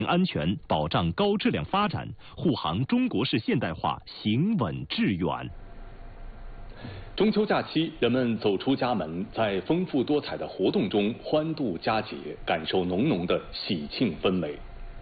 安全，保障高质量发展，护航中国式现代化行稳致远。 中秋假期，人们走出家门，在丰富多彩的活动中欢度佳节，感受浓浓的喜庆氛围。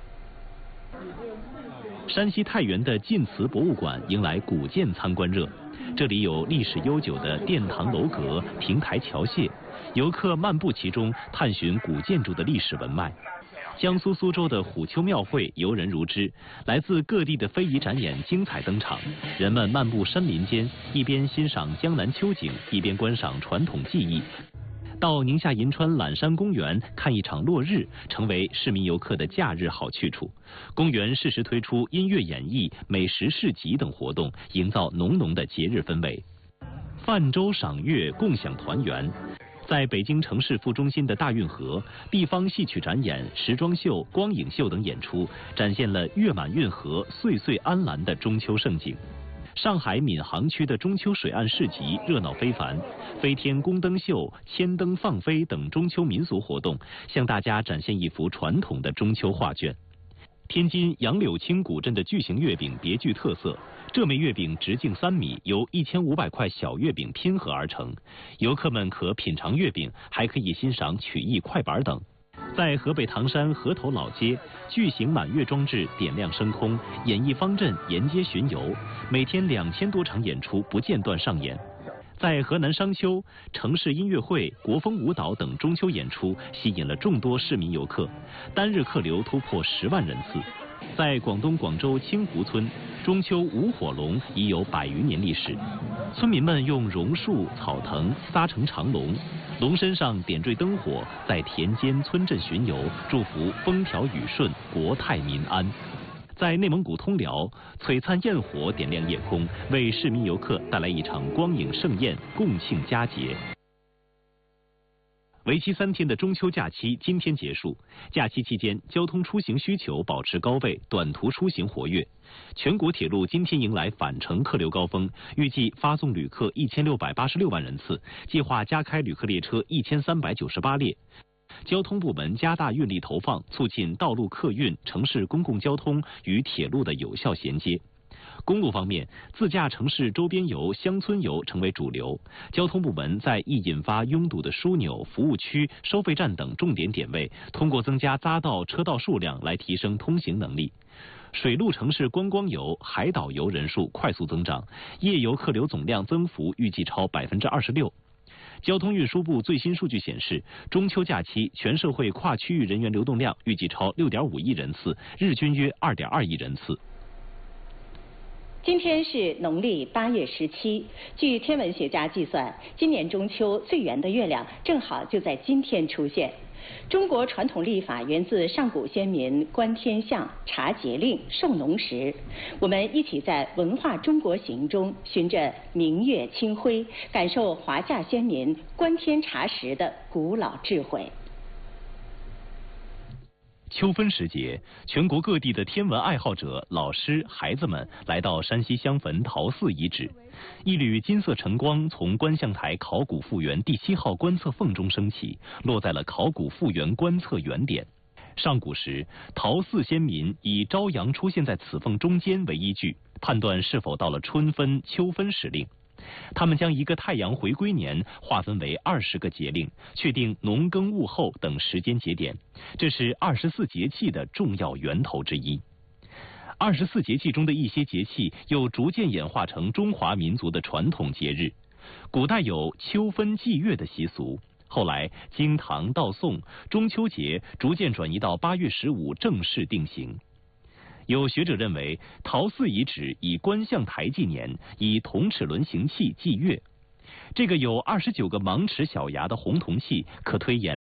山西太原的晋祠博物馆迎来古建参观热，这里有历史悠久的殿堂楼阁、亭台桥榭，游客漫步其中，探寻古建筑的历史文脉。江苏苏州的虎丘庙会游人如织，来自各地的非遗展演精彩登场。人们漫步山林间，一边欣赏江南秋景，一边观赏传统技艺。到宁夏银川揽山公园看一场落日，成为市民游客的假日好去处。公园适时推出音乐演绎、美食市集等活动，营造浓浓的节日氛围。泛舟赏月，共享团圆。在北京城市副中心的大运河，地方戏曲展演、时装秀、光影秀等演出，展现了月满运河、岁岁安澜的中秋盛景。上海闵行区的中秋水岸市集热闹非凡，飞天宫灯秀、千灯放飞等中秋民俗活动，向大家展现一幅传统的中秋画卷。天津杨柳青古镇的巨型月饼别具特色，这枚月饼直径3米，由1500块小月饼拼合而成。游客们可品尝月饼，还可以欣赏曲艺快板等。在河北唐山河头老街，巨型满月装置点亮升空，演艺方阵沿街巡游，每天2000多场演出不间断上演。在河南商丘，城市音乐会、国风舞蹈等中秋演出吸引了众多市民游客，单日客流突破10万人次。在广东广州清湖村，中秋舞火龙已有100余年历史。村民们用榕树、草藤撒成长龙，龙身上点缀灯火，在田间村镇巡游，祝福风调雨顺、国泰民安。在内蒙古通辽，璀璨焰火点亮夜空，为市民游客带来一场光影盛宴，共庆佳节。为期3天的中秋假期今天结束，假期期间交通出行需求保持高位，短途出行活跃。全国铁路今天迎来返程客流高峰，预计发送旅客1686万人次，计划加开旅客列车1398列。交通部门加大运力投放，促进道路客运、城市公共交通与铁路的有效衔接。公路方面，自驾城市周边游、乡村游成为主流。交通部门在易引发拥堵的枢纽、服务区、收费站等重点点位，通过增加匝道、车道数量来提升通行能力。水陆城市观光游、海岛游人数快速增长，夜游客流总量增幅预计超26%。交通运输部最新数据显示，中秋假期全社会跨区域人员流动量预计超6.5亿人次，日均约2.2亿人次。 今天是农历8月17，据天文学家计算，今年中秋最圆的月亮正好就在今天出现。中国传统历法源自上古先民观天象、察节令、授农时。我们一起在文化中国行中循着明月清辉，感受华夏先民观天察时的古老智慧。 秋分时节，全国各地的天文爱好者、老师、孩子们来到山西襄汾陶寺遗址。一缕金色晨光从观象台考古复原第7号观测缝中升起，落在了考古复原观测原点。上古时，陶寺先民以朝阳出现在此缝中间为依据，判断是否到了春分、秋分时令。他们将一个太阳回归年划分为20个节令，确定农耕物候等时间节点，这是24节气的重要源头之一。24节气中的一些节气又逐渐演化成中华民族的传统节日。古代有秋分祭月的习俗，后来经唐到宋，中秋节逐渐转移到8月15正式定型。有学者认为，陶寺遗址以观象台纪年，以铜齿轮形器祭月。这个有29个芒齿小牙的红铜器，可推演